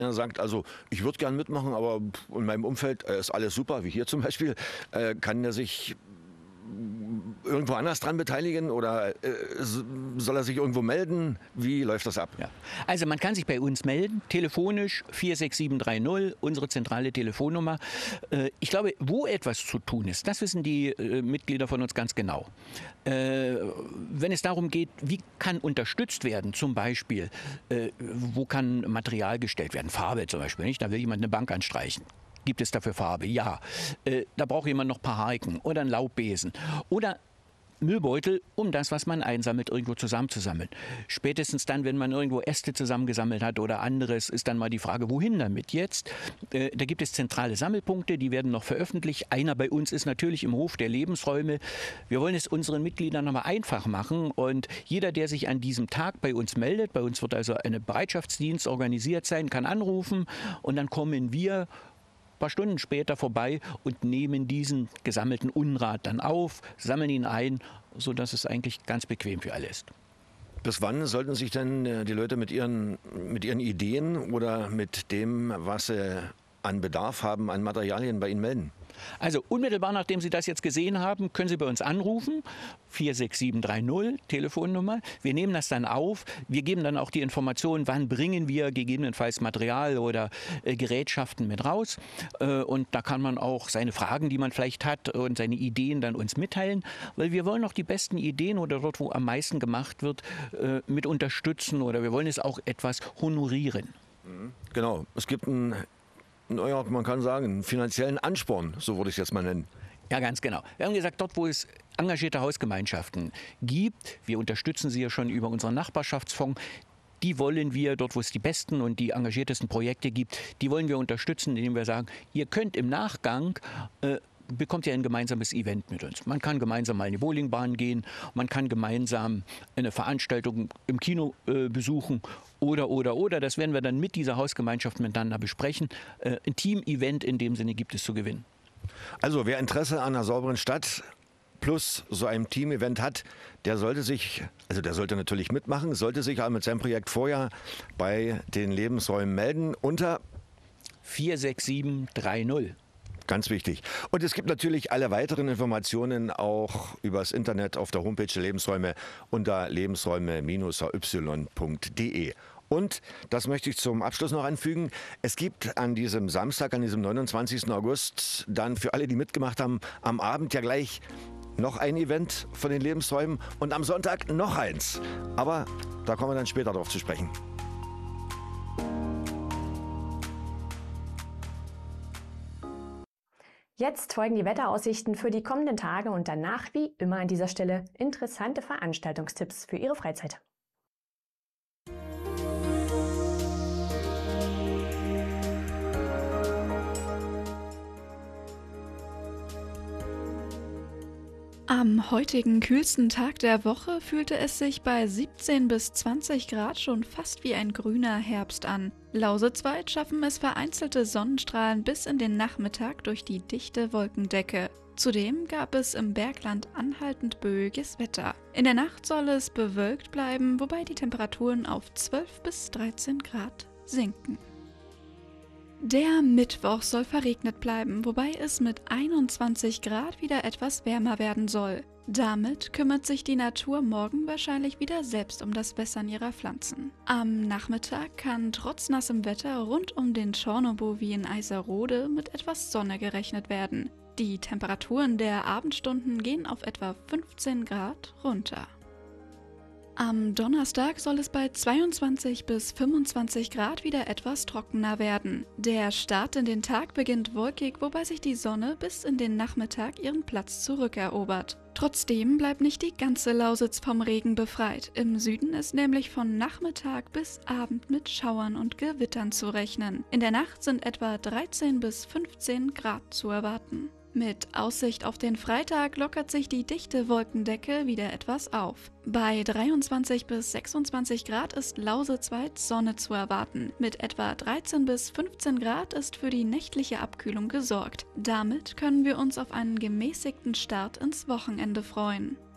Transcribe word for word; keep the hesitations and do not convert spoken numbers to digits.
Er sagt also, ich würde gern mitmachen, aber in meinem Umfeld äh, ist alles super, wie hier zum Beispiel. Äh, kann er sich irgendwo anders dran beteiligen oder äh, soll er sich irgendwo melden? Wie läuft das ab? Ja. Also man kann sich bei uns melden, telefonisch vier sechs sieben drei null, unsere zentrale Telefonnummer. Äh, ich glaube, wo etwas zu tun ist, das wissen die äh, Mitglieder von uns ganz genau. Äh, wenn es darum geht, wie kann unterstützt werden, zum Beispiel, äh, wo kann Material gestellt werden, Farbe zum Beispiel, nicht? Da will jemand eine Bank anstreichen. Gibt es dafür Farbe? Ja. Äh, da braucht jemand noch ein paar Harken oder einen Laubbesen oder Müllbeutel, um das, was man einsammelt, irgendwo zusammenzusammeln. Spätestens dann, wenn man irgendwo Äste zusammengesammelt hat oder anderes, ist dann mal die Frage, wohin damit jetzt? Äh, da gibt es zentrale Sammelpunkte, die werden noch veröffentlicht. Einer bei uns ist natürlich im Hof der Lebensräume. Wir wollen es unseren Mitgliedern nochmal einfach machen und jeder, der sich an diesem Tag bei uns meldet, bei uns wird also ein Bereitschaftsdienst organisiert sein, kann anrufen und dann kommen wir ein paar Stunden später vorbei und nehmen diesen gesammelten Unrat dann auf, sammeln ihn ein, sodass es eigentlich ganz bequem für alle ist. Bis wann sollten sich denn äh, die Leute mit ihren, mit ihren Ideen oder mit dem, was sie an Bedarf haben, an Materialien bei Ihnen melden? Also unmittelbar nachdem Sie das jetzt gesehen haben, können Sie bei uns anrufen, vier sechs sieben drei null, Telefonnummer. Wir nehmen das dann auf. Wir geben dann auch die Information, wann bringen wir gegebenenfalls Material oder äh, Gerätschaften mit raus. Äh, und da kann man auch seine Fragen, die man vielleicht hat und seine Ideen dann uns mitteilen, weil wir wollen auch die besten Ideen oder dort, wo am meisten gemacht wird, äh, mit unterstützen oder wir wollen es auch etwas honorieren. Genau, es gibt ein Naja, man kann sagen, einen finanziellen Ansporn, so würde ich es jetzt mal nennen. Ja, ganz genau. Wir haben gesagt, dort, wo es engagierte Hausgemeinschaften gibt, wir unterstützen sie ja schon über unseren Nachbarschaftsfonds, die wollen wir, dort wo es die besten und die engagiertesten Projekte gibt, die wollen wir unterstützen, indem wir sagen, ihr könnt im Nachgang äh, bekommt ihr ein gemeinsames Event mit uns. Man kann gemeinsam mal in die Bowlingbahn gehen, man kann gemeinsam eine Veranstaltung im Kino äh, besuchen oder, oder, oder. Das werden wir dann mit dieser Hausgemeinschaft miteinander besprechen. Äh, ein Team-Event in dem Sinne gibt es zu gewinnen. Also wer Interesse an einer sauberen Stadt plus so einem Team-Event hat, der sollte sich, also der sollte natürlich mitmachen, sollte sich aber mit seinem Projekt vorher bei den Lebensräumen melden unter vier sechs sieben drei null. Ganz wichtig. Und es gibt natürlich alle weiteren Informationen auch übers Internet auf der Homepage der Lebensräume unter lebensräume y punkt de. Und, das möchte ich zum Abschluss noch anfügen, es gibt an diesem Samstag, an diesem neunundzwanzigsten August, dann für alle, die mitgemacht haben, am Abend ja gleich noch ein Event von den Lebensräumen und am Sonntag noch eins. Aber da kommen wir dann später drauf zu sprechen. Jetzt folgen die Wetteraussichten für die kommenden Tage und danach, wie immer an dieser Stelle, interessante Veranstaltungstipps für Ihre Freizeit. Am heutigen kühlsten Tag der Woche fühlte es sich bei siebzehn bis zwanzig Grad schon fast wie ein grüner Herbst an. Lausitzweit schaffen es vereinzelte Sonnenstrahlen bis in den Nachmittag durch die dichte Wolkendecke. Zudem gab es im Bergland anhaltend böiges Wetter. In der Nacht soll es bewölkt bleiben, wobei die Temperaturen auf zwölf bis dreizehn Grad sinken. Der Mittwoch soll verregnet bleiben, wobei es mit einundzwanzig Grad wieder etwas wärmer werden soll. Damit kümmert sich die Natur morgen wahrscheinlich wieder selbst um das Wässern ihrer Pflanzen. Am Nachmittag kann trotz nassem Wetter rund um den Schornobo wie in Eiserode mit etwas Sonne gerechnet werden. Die Temperaturen der Abendstunden gehen auf etwa fünfzehn Grad runter. Am Donnerstag soll es bei zweiundzwanzig bis fünfundzwanzig Grad wieder etwas trockener werden. Der Start in den Tag beginnt wolkig, wobei sich die Sonne bis in den Nachmittag ihren Platz zurückerobert. Trotzdem bleibt nicht die ganze Lausitz vom Regen befreit. Im Süden ist nämlich von Nachmittag bis Abend mit Schauern und Gewittern zu rechnen. In der Nacht sind etwa dreizehn bis fünfzehn Grad zu erwarten. Mit Aussicht auf den Freitag lockert sich die dichte Wolkendecke wieder etwas auf. Bei dreiundzwanzig bis sechsundzwanzig Grad ist lausitzweit Sonne zu erwarten. Mit etwa dreizehn bis fünfzehn Grad ist für die nächtliche Abkühlung gesorgt. Damit können wir uns auf einen gemäßigten Start ins Wochenende freuen.